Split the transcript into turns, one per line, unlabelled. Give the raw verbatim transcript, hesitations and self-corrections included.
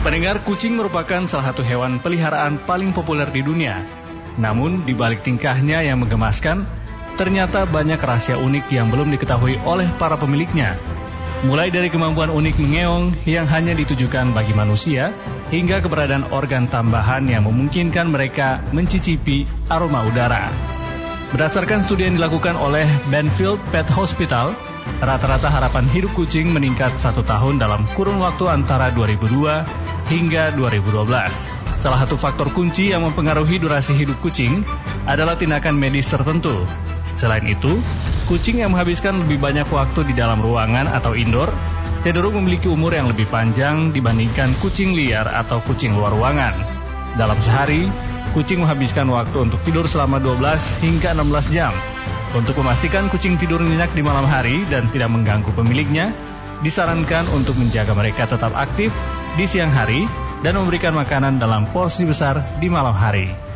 Pendengar, kucing merupakan salah satu hewan peliharaan paling populer di dunia. Namun, di balik tingkahnya yang menggemaskan, ternyata banyak rahasia unik yang belum diketahui oleh para pemiliknya. Mulai dari kemampuan unik mengeong yang hanya ditujukan bagi manusia, hingga keberadaan organ tambahan yang memungkinkan mereka mencicipi aroma udara. Berdasarkan studi yang dilakukan oleh Benfield Pet Hospital, rata-rata harapan hidup kucing meningkat satu tahun dalam kurun waktu antara dua ribu dua hingga dua ribu dua belas. Salah satu faktor kunci yang mempengaruhi durasi hidup kucing adalah tindakan medis tertentu. Selain itu, kucing yang menghabiskan lebih banyak waktu di dalam ruangan atau indoor cenderung memiliki umur yang lebih panjang dibandingkan kucing liar atau kucing luar ruangan. Dalam sehari, kucing menghabiskan waktu untuk tidur selama dua belas hingga enam belas jam. Untuk memastikan kucing tidur nyenyak di malam hari dan tidak mengganggu pemiliknya, disarankan untuk menjaga mereka tetap aktif di siang hari dan memberikan makanan dalam porsi besar di malam hari.